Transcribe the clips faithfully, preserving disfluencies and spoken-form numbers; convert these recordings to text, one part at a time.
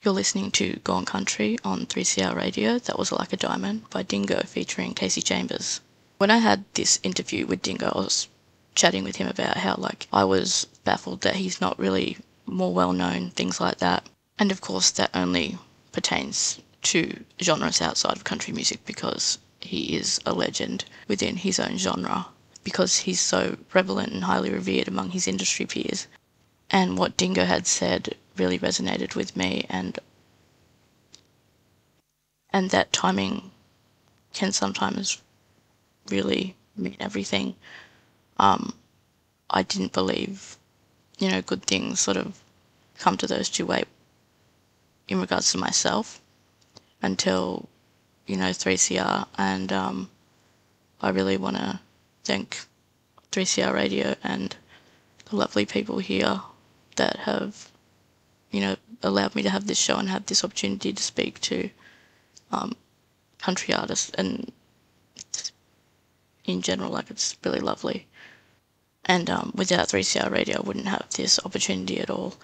You're listening to Gone Country on three C R Radio. That was Like a Diamond by Dingo featuring Casey Chambers. When I had this interview with Dingo, I was chatting with him about how, like, I was baffled that he's not really more well known, things like that. And of course, that only pertains to genres outside of country music because he is a legend within his own genre, because he's so prevalent and highly revered among his industry peers. And what Dingo had said really resonated with me, and and that timing can sometimes really mean everything. Um, I didn't believe, you know, good things sort of come to those two way in regards to myself until, you know, three C R, and um, I really want to thank three C R Radio and the lovely people here that have, you know, allowed me to have this show and have this opportunity to speak to um, country artists and in general. Like, it's really lovely. And um, without three C R Radio, I wouldn't have this opportunity at all.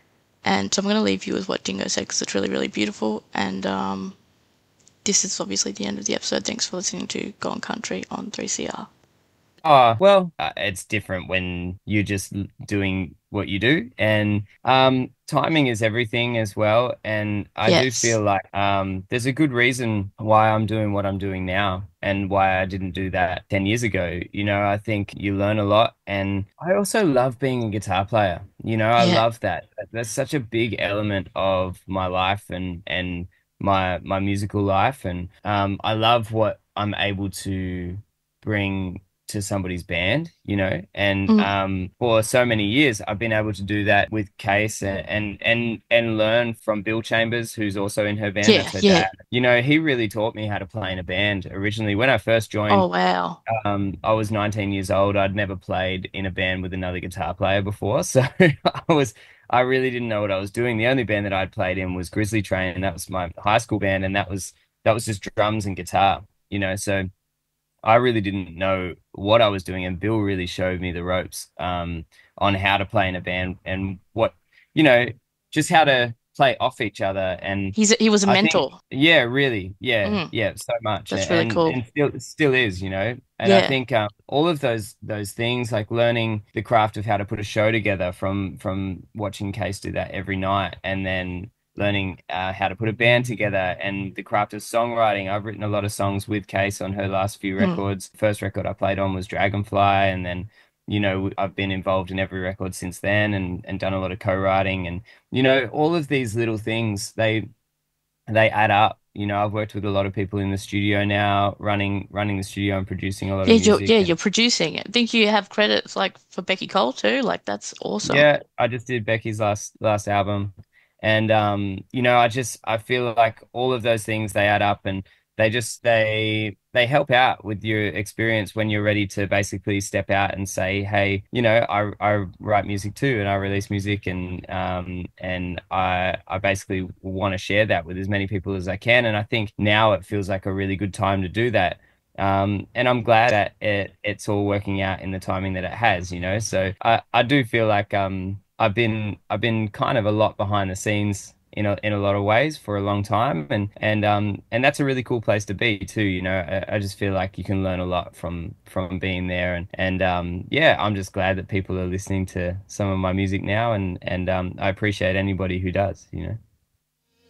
And so I'm going to leave you with what Dingo said because it's really, really beautiful. And um, this is obviously the end of the episode. Thanks for listening to Gone Country on three C R. Oh, well, uh, it's different when you're just l- doing what you do. And um, timing is everything as well. And I do Yes. feel like um, there's a good reason why I'm doing what I'm doing now and why I didn't do that ten years ago. You know, I think you learn a lot. And I also love being a guitar player. You know, I Yeah. love that. That- That's such a big element of my life and, and my my musical life. And um, I love what I'm able to bring to somebody's band, you know, and Mm. um, for so many years I've been able to do that with Case and and and and learn from Bill Chambers, who's also in her band. Yeah. That's her Yeah. dad. You know, he really taught me how to play in a band. Originally, when I first Oh, joined, wow. um, I was nineteen years old. I'd never played in a band with another guitar player before, so I was I really didn't know what I was doing. The only band that I'd played in was Grizzly Train, and that was my high school band, and that was that was just drums and guitar, you know, so. I really didn't know what I was doing, and Bill really showed me the ropes um, on how to play in a band and what, you know, just how to play off each other. And He's a, he was a I think, mentor. yeah, really, yeah, Mm. yeah, so much, That's really and cool. and still still is, you know. And I Yeah. think um, all of those those things, like learning the craft of how to put a show together from from watching Case do that every night, and then learning uh, how to put a band together and the craft of songwriting. I've written a lot of songs with Case on her last few Mm. records. First record I played on was Dragonfly, and then, you know, I've been involved in every record since then and and done a lot of co-writing and, you know, all of these little things, they they add up. You know, I've worked with a lot of people in the studio now, running running the studio and producing a lot Yeah, of you're yeah, music. And you're producing it. I think you have credits like for Becky Cole too. Like, that's awesome. yeah, I just did Becky's last last album. And um, you know, I just I feel like all of those things, they add up and they just they they help out with your experience when you're ready to basically step out and say, hey, you know, I I write music too and I release music and um and I I basically want to share that with as many people as I can. And I think now it feels like a really good time to do that. Um, and I'm glad that it it's all working out in the timing that it has, you know. So I, I do feel like um I've been I've been kind of a lot behind the scenes in a in a lot of ways for a long time, and and um and that's a really cool place to be too, you know. I, I just feel like you can learn a lot from from being there, and and um yeah, I'm just glad that people are listening to some of my music now, and and um I appreciate anybody who does, you know.